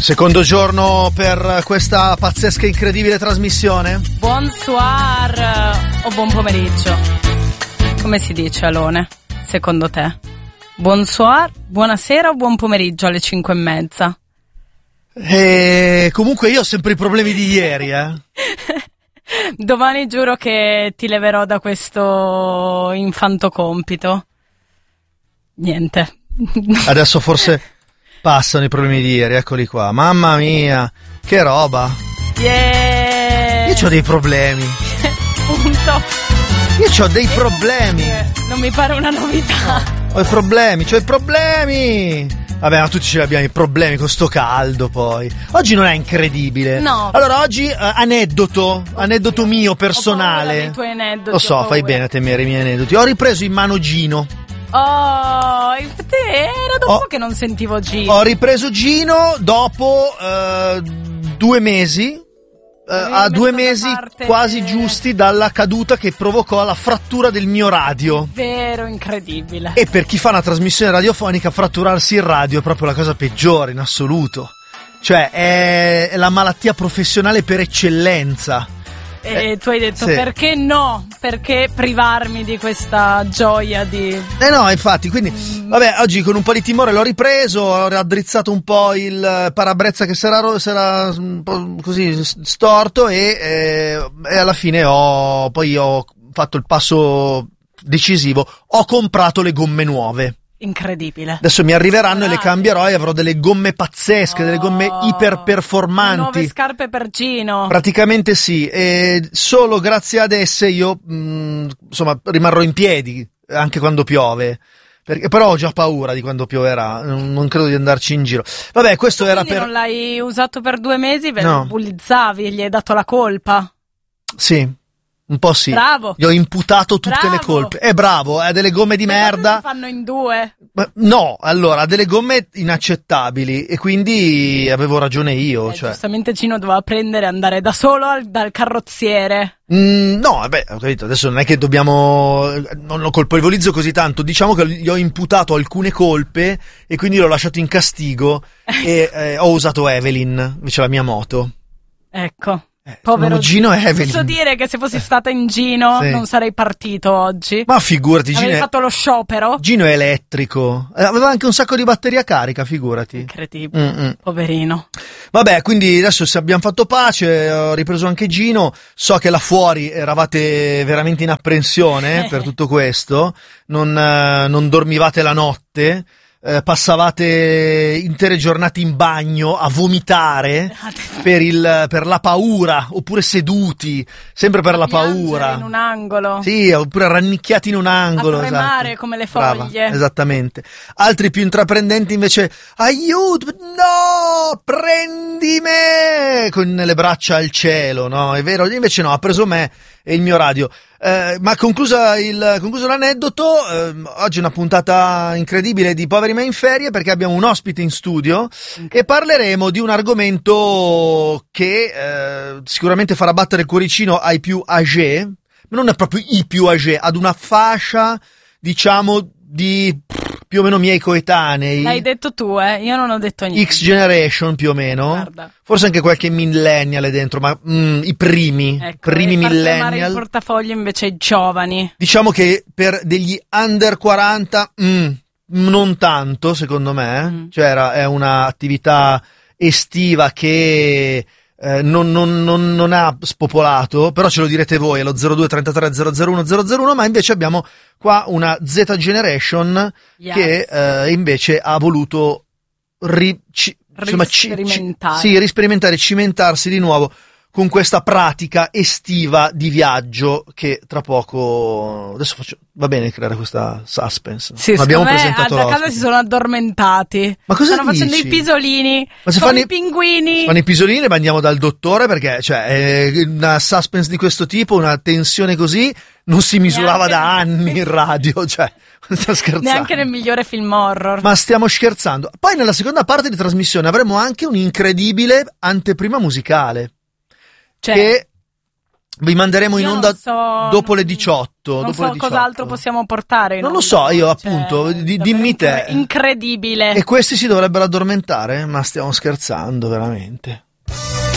Secondo giorno per questa pazzesca, incredibile trasmissione. Bonsoir o buon pomeriggio. Come si dice, Alone, secondo te? Bonsoir, buonasera o buon pomeriggio alle 5:30? Comunque io ho sempre i problemi di ieri, Domani giuro che ti leverò da questo infanto compito. Niente. Adesso forse passano i problemi di ieri, eccoli qua. Mamma mia, che roba. Yeah. Io c'ho dei problemi. Punto. Io c'ho dei problemi. Non mi pare una novità. Ho i problemi, c'ho i problemi. Vabbè, ma tutti ce li abbiamo i problemi con sto caldo poi. Oggi non è incredibile. No. Allora oggi aneddoto mio personale. Ho paura dei tuoi aneddoti. Lo so, fai bene a temere i miei aneddoti. Ho ripreso in mano Gino. Oh, era da un po' che non sentivo Gino. Ho ripreso Gino dopo 2 mesi. A 2 mesi quasi giusti dalla caduta che provocò la frattura del mio radio. Vero, incredibile. E per chi fa una trasmissione radiofonica, fratturarsi il radio è proprio la cosa peggiore in assoluto. Cioè è la malattia professionale per eccellenza. E tu hai detto, sì. Perché no? Perché privarmi di questa gioia di... No, infatti, quindi, vabbè, oggi con un po' di timore l'ho ripreso, ho raddrizzato un po' il parabrezza che si era un po' così storto e alla fine poi ho fatto il passo decisivo, ho comprato le gomme nuove. Incredibile. Adesso mi arriveranno e le cambierò e avrò delle gomme pazzesche, delle gomme iperperformanti. Nuove scarpe per Gino. Praticamente sì, e solo grazie ad esse io insomma rimarrò in piedi anche quando piove. Però ho già paura di quando pioverà, non credo di andarci in giro. Vabbè, questo era per... non l'hai usato per 2 mesi, No. bullizzavi, gli hai dato la colpa. Sì. Un po' sì. Bravo. Gli ho imputato tutte le colpe. Bravo, ha delle gomme di merda. Si fanno in 2. No, allora, ha delle gomme inaccettabili e quindi avevo ragione io. Cioè. Giustamente Gino doveva prendere e andare da solo dal carrozziere. No, vabbè, ho capito, adesso non è che non lo colpevolizzo così tanto, diciamo che gli ho imputato alcune colpe e quindi l'ho lasciato in castigo e ho usato Evelyn, invece la mia moto. Ecco. Povero Gino e Evelyn. Posso dire che se fossi stata in Gino sì. non sarei partito oggi. Ma figurati, Avrei fatto lo sciopero. Gino è elettrico. Aveva anche un sacco di batteria carica, figurati. Incredibile. Poverino. Vabbè, quindi adesso se abbiamo fatto pace, ho ripreso anche Gino. So che là fuori eravate veramente in apprensione per tutto questo. Non dormivate la notte. Passavate intere giornate in bagno a vomitare per la paura, oppure seduti, sempre per la paura. In un angolo. Sì, oppure rannicchiati in un angolo. A tremare, esatto. come le foglie. Brava, esattamente. Altri più intraprendenti invece, aiuto, no, prendi me, con le braccia al cielo, no? È vero, invece no, ha preso me e il mio radio. Ma concluso l'aneddoto, oggi è una puntata incredibile di Poveri ma in ferie perché abbiamo un ospite in studio e parleremo di un argomento che sicuramente farà battere il cuoricino ai più âgés, ma non è proprio i più âgés, ad una fascia, diciamo, di più o meno miei coetanei. L'hai detto tu, io non ho detto niente. X Generation più o meno. Guarda. Forse anche qualche millennial è dentro, ma i primi millennial. Il portafoglio invece ai giovani. Diciamo che per degli under 40 non tanto, secondo me. Cioè è un'attività estiva che non ha spopolato, però ce lo direte voi allo 02 33 001 001, ma invece abbiamo qua una Z Generation che invece ha voluto risperimentare, cimentarsi di nuovo con questa pratica estiva di viaggio che tra poco adesso va bene creare questa suspense. Sì, abbiamo presentato da casa si sono addormentati. Ma cosa stanno facendo i pisolini, ma se fanno i pinguini. Fanno i pisolini e andiamo dal dottore perché cioè una suspense di questo tipo, una tensione così non si misurava da anni in radio, cioè sta scherzando. Neanche nel migliore film horror. Ma stiamo scherzando. Poi nella seconda parte di trasmissione avremo anche un'incredibile anteprima musicale. Cioè, che Vi manderemo in Io onda non so, dopo le 18. Non dopo so le 18. cos'altro possiamo portare. Non lo so, io appunto, dimmi te. Incredibile. E questi si dovrebbero addormentare? Ma stiamo scherzando, veramente.